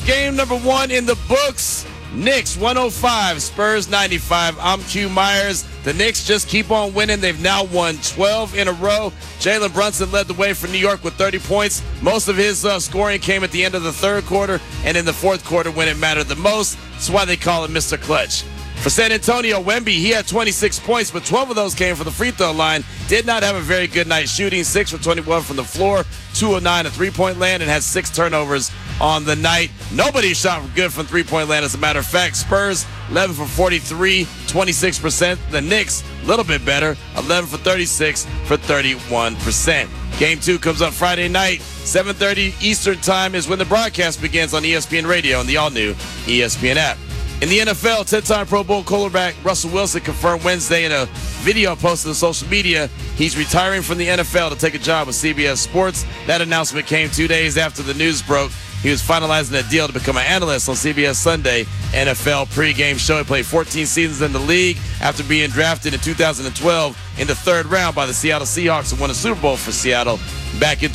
game number 1 in the books. Knicks 105, Spurs 95. I'm Q Myers. The Knicks just keep on winning. They've now won 12 in a row. Jalen Brunson led the way for New York with 30 points. Most of his scoring came at the end of the third quarter and in the fourth quarter when it mattered the most. That's why they call him Mr. Clutch. For San Antonio, Wemby, he had 26 points, but 12 of those came from the free throw line. Did not have a very good night shooting. 6 for 21 from the floor, 2 of 9 at three-point land, and had 6 turnovers on the night. Nobody shot good from three-point land, as a matter of fact. Spurs, 11 for 43, 26%. The Knicks, a little bit better, 11 for 36 for 31%. Game 2 comes up Friday night. 7:30 Eastern Time is when the broadcast begins on ESPN Radio and the all-new ESPN app. In the NFL, 10-time Pro Bowl quarterback Russell Wilson confirmed Wednesday in a video posted on social media he's retiring from the NFL to take a job with CBS Sports. That announcement came 2 days after the news broke. He was finalizing a deal to become an analyst on CBS Sunday NFL pregame show. He played 14 seasons in the league after being drafted in 2012 in the third round by the Seattle Seahawks and won a Super Bowl for Seattle back in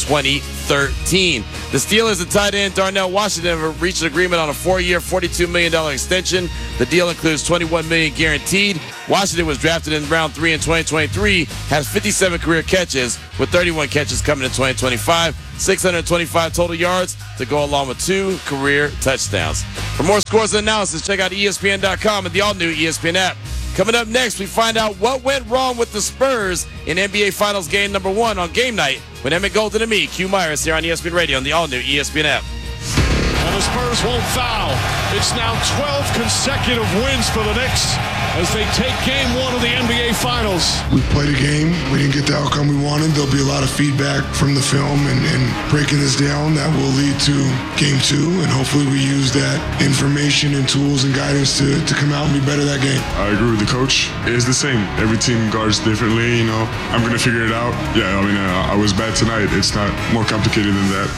2013. The Steelers and tight end Darnell Washington have reached an agreement on a 4-year, $42 million extension. The deal includes $21 million guaranteed. Washington was drafted in round 3 in 2023, has 57 career catches, with 31 catches coming in 2025, 625 total yards to go along with 2 career touchdowns. For more scores and analysis, check out ESPN.com and the all-new ESPN app. Coming up next, we find out what went wrong with the Spurs in NBA Finals game number 1 on game night with Emmett Golden and me, Q Myers, here on ESPN Radio and the all-new ESPN app. And the Spurs won't foul. It's now 12 consecutive wins for the Knicks as they take game 1 of the NBA Finals. We played a game. We didn't get the outcome we wanted. There'll be a lot of feedback from the film and breaking this down. That will lead to game 2, and hopefully we use that information and tools and guidance to come out and be better that game. I agree with the coach. It's the same. Every team guards differently, I'm going to figure it out. Yeah, I was bad tonight. It's not more complicated than that.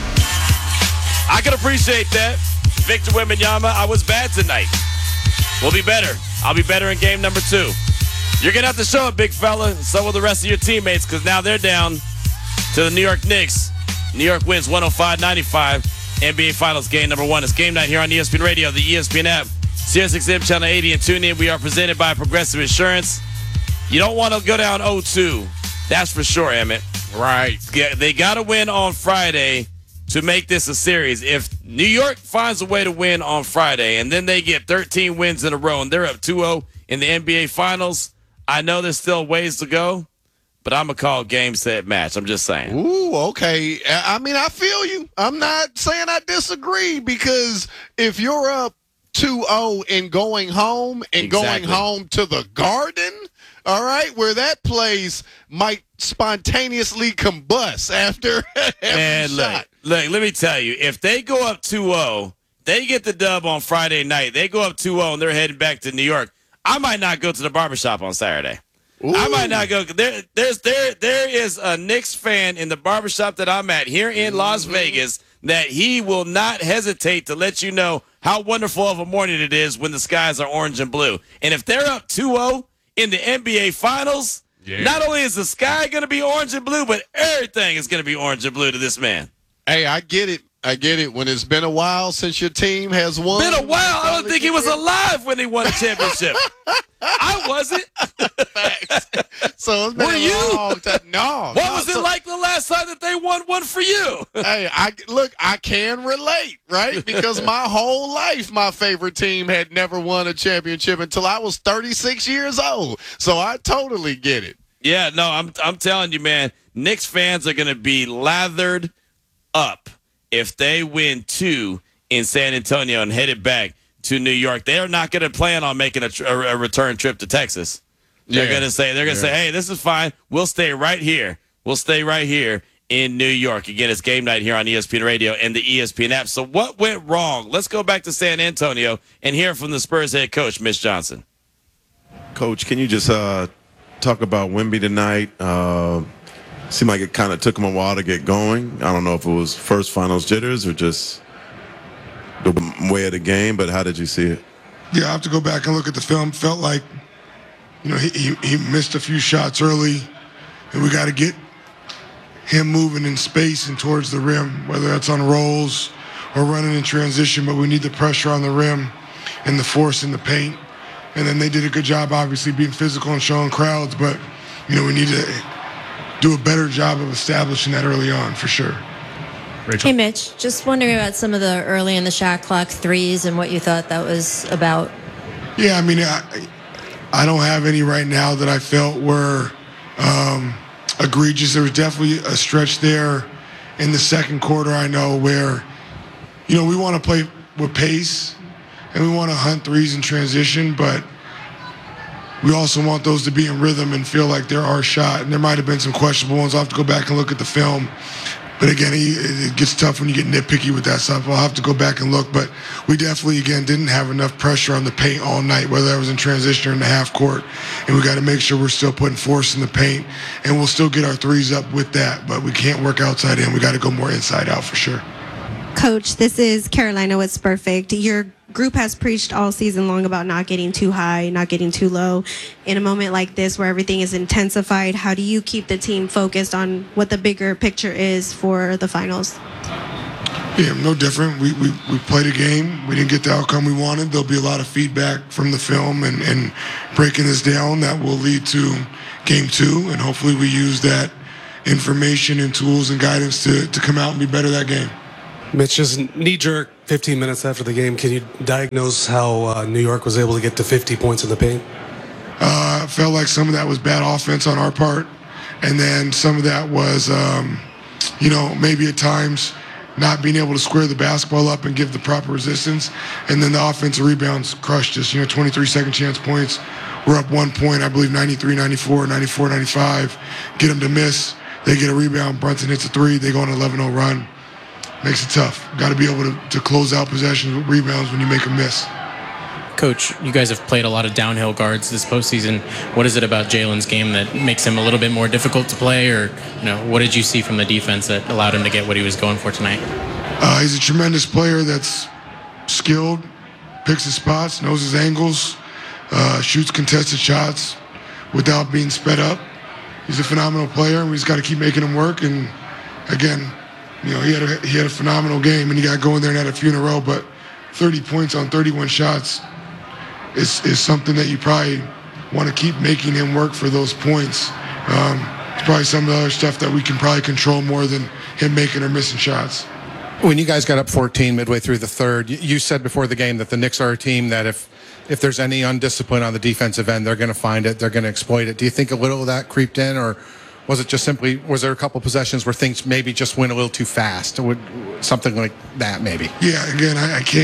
I can appreciate that. Victor Wembanyama, I was bad tonight. We'll be better. I'll be better in game number 2. You're going to have to show it, big fella. So will the rest of your teammates, because now they're down to the New York Knicks. New York wins 105-95. NBA Finals game number 1. It's game night here on ESPN Radio, the ESPN app, SiriusXM Channel 80, and tune in. We are presented by Progressive Insurance. You don't want to go down 0-2. That's for sure, Emmett. Right. Yeah, they got to win on Friday to make this a series. If New York finds a way to win on Friday and then they get 13 wins in a row and they're up 2-0 in the NBA Finals, I know there's still ways to go, but I'm going to call game, set, match. I'm just saying. Ooh, okay. I mean, I feel you. I'm not saying I disagree, because if you're up 2-0 and going home and going home to the Garden, all right, where that place might spontaneously combust after every shot. Look, let me tell you, if they go up 2-0, they get the dub on Friday night, they go up 2-0 and they're heading back to New York, I might not go to the barbershop on Saturday. Ooh. I might not go. There is a Knicks fan in the barbershop that I'm at here in Las Vegas that he will not hesitate to let you know how wonderful of a morning it is when the skies are orange and blue. And if they're up 2-0 in the NBA Finals, not only is the sky going to be orange and blue, but everything is going to be orange and blue to this man. Hey, I get it. When it's been a while since your team has won. Been a while. I don't think he was alive when he won a championship. I wasn't. So it's been a long time. No. What was it like the last time that they won one for you? Hey, I can relate, right? Because my whole life, my favorite team had never won a championship until I was 36 years old. So I totally get it. Yeah, no, I'm telling you, man, Knicks fans are going to be lathered up if they win 2 in San Antonio and headed back to New York. They are not going to plan on making a return trip to Texas. They're going to say, hey, this is fine. We'll stay right here. We'll stay right here in New York. Again, it's game night here on ESPN Radio and the ESPN app. So what went wrong? Let's go back to San Antonio and hear from the Spurs head coach, Mitch Johnson. Coach, can you just talk about Wemby tonight? Seemed like it kind of took him a while to get going. I don't know if it was first finals jitters or just the way of the game, but how did you see it? Yeah, I have to go back and look at the film. Felt like, he missed a few shots early, and we got to get him moving in space and towards the rim, whether that's on rolls or running in transition, but we need the pressure on the rim and the force in the paint. And then they did a good job, obviously, being physical and showing crowds, but, we need to do a better job of establishing that early on, for sure. Rachel. Hey, Mitch, just wondering about some of the early in the shot clock threes and what you thought that was about. Yeah, I don't have any right now that I felt were egregious. There was definitely a stretch there in the second quarter, I know, where, we want to play with pace and we want to hunt threes in transition, but we also want those to be in rhythm and feel like they're our shot. And there might have been some questionable ones. I'll have to go back and look at the film. But again, it gets tough when you get nitpicky with that stuff. I'll have to go back and look. But we definitely, again, didn't have enough pressure on the paint all night, whether that was in transition or in the half court. And we got to make sure we're still putting force in the paint. And we'll still get our threes up with that. But we can't work outside in. We got to go more inside out for sure. Coach, this is Carolina with Perfect. Your group has preached all season long about not getting too high, not getting too low. In a moment like this where everything is intensified, how do you keep the team focused on what the bigger picture is for the finals? Yeah, no different. We played a game. We didn't get the outcome we wanted. There'll be a lot of feedback from the film and breaking this down that will lead to game 2. And hopefully we use that information and tools and guidance to come out and be better that game. Mitch, just knee-jerk 15 minutes after the game, can you diagnose how New York was able to get to 50 points in the paint? I felt like some of that was bad offense on our part, and then some of that was, maybe at times not being able to square the basketball up and give the proper resistance, and then the offensive rebounds crushed us. 23 second chance points. We're up 1 point, I believe 93-94, 94-95. Get them to miss. They get a rebound. Brunson hits a 3. They go on an 11-0 run. Makes it tough. Got to be able to close out possessions with rebounds when you make a miss. Coach, you guys have played a lot of downhill guards this postseason. What is it about Jalen's game that makes him a little bit more difficult to play? Or, what did you see from the defense that allowed him to get what he was going for tonight? He's a tremendous player that's skilled, picks his spots, knows his angles, shoots contested shots without being sped up. He's a phenomenal player, and we just got to keep making him work. And, again, he had a phenomenal game, and he got going there and had a few in a row, but 30 points on 31 shots is something that you probably want to keep making him work for those points. It's probably some of the other stuff that we can probably control more than him making or missing shots. When you guys got up 14 midway through the third, you said before the game that the Knicks are a team that if there's any undiscipline on the defensive end, they're going to find it, they're going to exploit it. Do you think a little of that creeped in, or was it just simply, was there a couple possessions where things maybe just went a little too fast? Something like that, maybe? Yeah, again,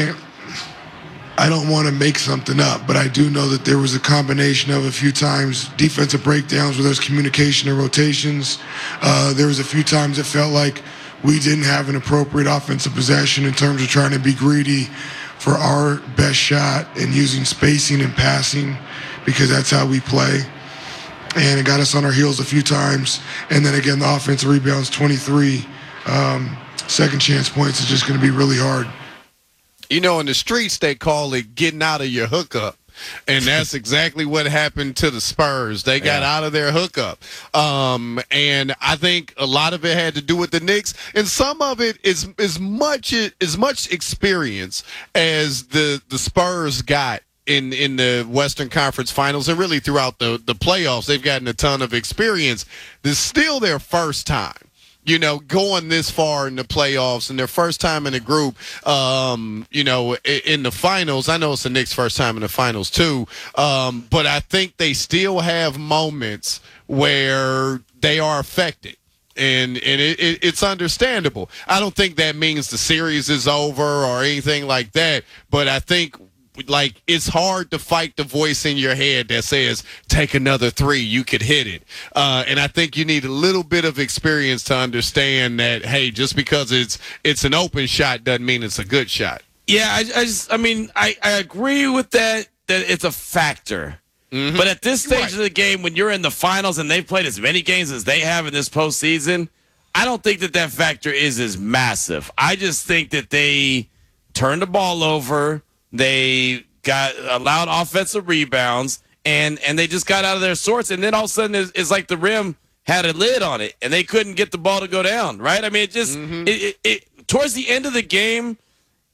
I don't want to make something up, but I do know that there was a combination of a few times defensive breakdowns where there's communication and rotations. There was a few times it felt like we didn't have an appropriate offensive possession in terms of trying to be greedy for our best shot and using spacing and passing, because that's how we play. And it got us on our heels a few times. And then again, the offensive rebounds, 23 second chance points is just going to be really hard. In the streets, they call it getting out of your hookup. And that's exactly what happened to the Spurs. They got out of their hookup. And I think a lot of it had to do with the Knicks. And some of it is as much experience as the Spurs got in the Western Conference Finals and really throughout the playoffs. They've gotten a ton of experience. This is still their first time, going this far in the playoffs, and their first time in the group, in the finals. I know it's the Knicks' first time in the finals too, but I think they still have moments where they are affected. And it's understandable. I don't think that means the series is over or anything like that, but I think it's hard to fight the voice in your head that says, take another 3, you could hit it. And I think you need a little bit of experience to understand that, hey, just because it's an open shot doesn't mean it's a good shot. Yeah, I agree with that it's a factor. Mm-hmm. But at this stage of the game, when you're in the finals and they've played as many games as they have in this postseason, I don't think that factor is as massive. I just think that they turned the ball over. They got allowed offensive rebounds, and they just got out of their sorts. And then all of a sudden, it's like the rim had a lid on it, and they couldn't get the ball to go down, right? I mean, it just towards the end of the game,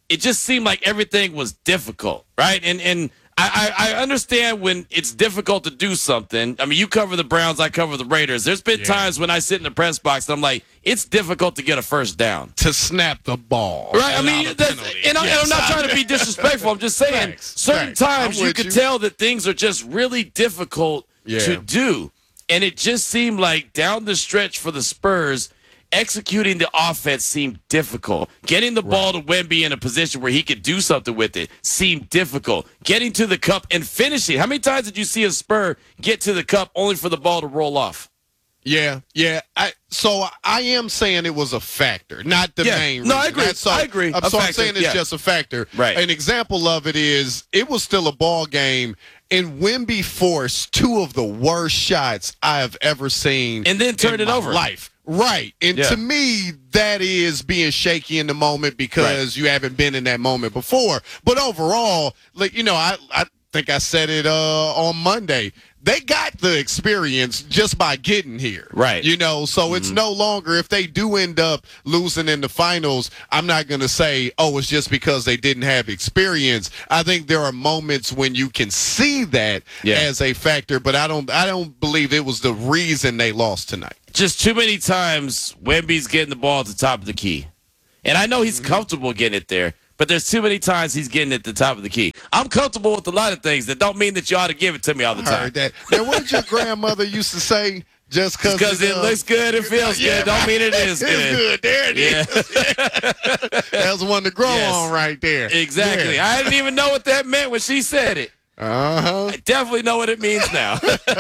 it just seemed like everything was difficult, right? And I understand when it's difficult to do something. I mean, you cover the Browns, I cover the Raiders. There's been times when I sit in the press box and I'm like, it's difficult to get a first down. To snap the ball. Right? I mean, I'm not trying to be disrespectful. I'm just saying certain times you could tell that things are just really difficult to do. And it just seemed like down the stretch for the Spurs, executing the offense seemed difficult. Getting the ball to Wemby in a position where he could do something with it seemed difficult. Getting to the cup and finishing. How many times did you see a Spur get to the cup only for the ball to roll off? Yeah. So I am saying it was a factor, not the main reason. No, I agree. I agree. I'm saying it's just a factor. Right. An example of it is it was still a ball game, and Wemby forced two of the worst shots I have ever seen. And then turned it over. Life. Right. And to me, that is being shaky in the moment because you haven't been in that moment before. But overall, I think I said it on Monday. They got the experience just by getting here. Right. So it's no longer, if they do end up losing in the finals, I'm not going to say, it's just because they didn't have experience. I think there are moments when you can see that as a factor, but I don't believe it was the reason they lost tonight. Just too many times Wemby's getting the ball at the top of the key. And I know he's comfortable getting it there, but there's too many times he's getting at the top of the key. I'm comfortable with a lot of things that don't mean that you ought to give it to me all the time. I heard that. Now, what did your grandmother used to say? Just because it looks good and feels good don't mean it is good. It's good. There it is. That's one to grow on right there. Exactly. Yeah. I didn't even know what that meant when she said it. I definitely know what it means now.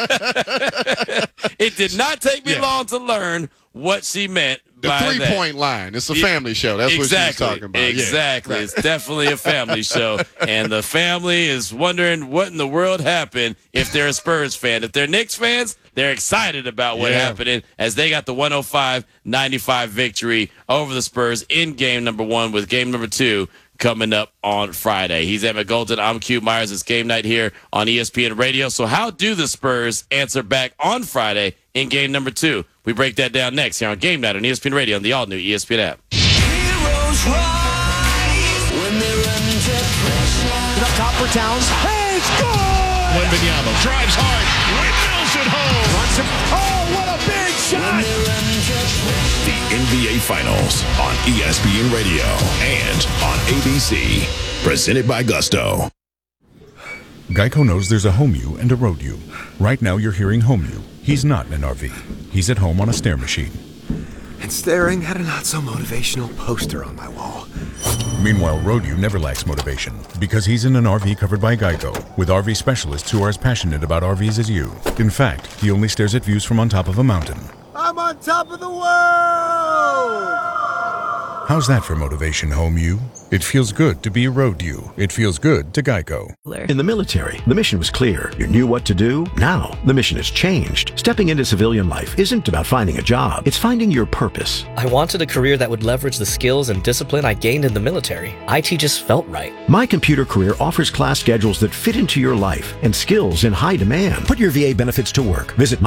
It did not take me long to learn what she meant by that. The 3-point line. It's a family show. That's what she's talking about. Exactly. It's definitely a family show. And the family is wondering what in the world happened if they're a Spurs fan. If they're Knicks fans, they're excited about what happened as they got the 105-95 victory over the Spurs in game number 1 with game number 2 coming up on Friday. He's Emmett Golden. I'm Q Myers. It's game night here on ESPN Radio. So how do the Spurs answer back on Friday in game number 2? We break that down next here on Game Night on ESPN Radio on the all-new ESPN app. Heroes rise when they're under pressure. Up top for Towns. Hey, score! Wembanyama drives hard. Windmills it home. What a big shot! The NBA Finals on ESPN Radio and on ABC. Presented by Gusto. Geico knows there's a home you and a road you. Right now you're hearing home you. He's not in an RV. He's at home on a stair machine. And staring at a not-so-motivational poster on my wall. Meanwhile, road you never lacks motivation because he's in an RV covered by Geico with RV specialists who are as passionate about RVs as you. In fact, he only stares at views from on top of a mountain. I'm on top of the world! How's that for motivation, home you? It feels good to be a road you. It feels good to Geico. In the military, the mission was clear. You knew what to do. Now, the mission has changed. Stepping into civilian life isn't about finding a job. It's finding your purpose. I wanted a career that would leverage the skills and discipline I gained in the military. IT just felt right. My Computer Career offers class schedules that fit into your life and skills in high demand. Put your VA benefits to work. Visit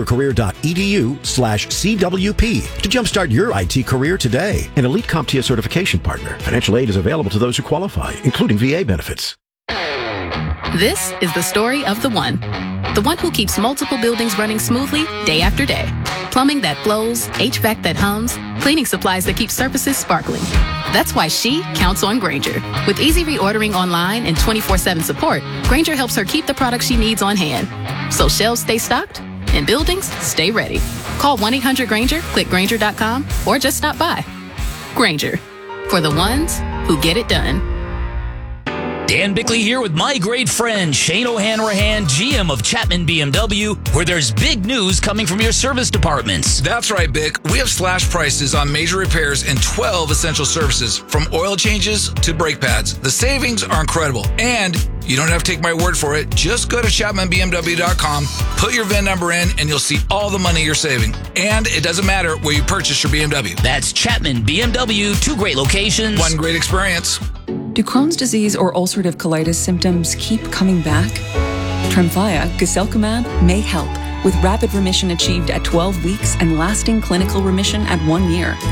mycomputercareer.edu/CWP to jumpstart your IT career today. An elite CompTIA certification partner. Financial aid is available to those who qualify, including VA benefits. This is the story of the one who keeps multiple buildings running smoothly day after day. Plumbing that flows, HVAC that hums, cleaning supplies that keep surfaces sparkling. That's why she counts on Grainger. With easy reordering online and 24/7 support, Grainger helps her keep the products she needs on hand. So shelves stay stocked and buildings stay ready. Call 1-800-GRAINGER, click Grainger.com, or just stop by. Grainger, for the ones who get it done. Dan Bickley here with my great friend Shane O'Hanrahan, GM of Chapman BMW, where there's big news coming from your service departments. That's right, Bick. We have slash prices on major repairs and 12 essential services, from oil changes to brake pads. The savings are incredible, and you don't have to take my word for it. Just go to ChapmanBMW.com, put your VIN number in, and you'll see all the money you're saving. And it doesn't matter where you purchase your BMW. That's Chapman BMW, 2 great locations, 1 great experience. Do Crohn's disease or ulcerative colitis symptoms keep coming back? Tremfya, guselkumab, may help, with rapid remission achieved at 12 weeks and lasting clinical remission at 1 year.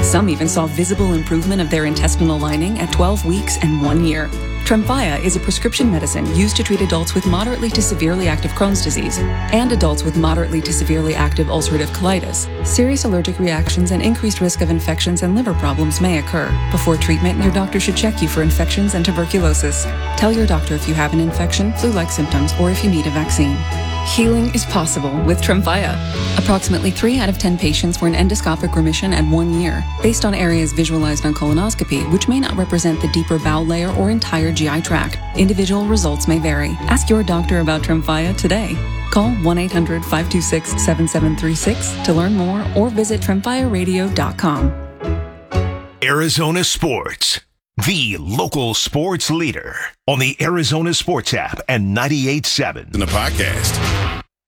Some even saw visible improvement of their intestinal lining at 12 weeks and 1 year. Tremfya is a prescription medicine used to treat adults with moderately to severely active Crohn's disease and adults with moderately to severely active ulcerative colitis. Serious allergic reactions and increased risk of infections and liver problems may occur. Before treatment, your doctor should check you for infections and tuberculosis. Tell your doctor if you have an infection, flu-like symptoms, or if you need a vaccine. Healing is possible with Tremfya. Approximately 3 out of 10 patients were in endoscopic remission at 1 year, based on areas visualized on colonoscopy, which may not represent the deeper bowel layer or entire GI tract. Individual results may vary. Ask your doctor about Tremfya today. Call 1-800-526-7736 to learn more or visit tremfyaradio.com. Arizona Sports, the local sports leader on the Arizona Sports app and 98.7 in the podcast.